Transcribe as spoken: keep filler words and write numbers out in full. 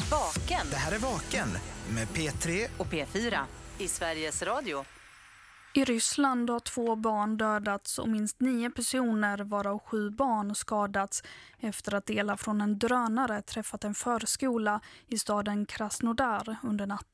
Vaken. Det här är Vaken med P tre Och P fyra i Sveriges Radio. I Ryssland har två barn dödats och minst nio personer, varav sju barn, skadats efter att delar från en drönare träffat en förskola i staden Krasnodar under natten.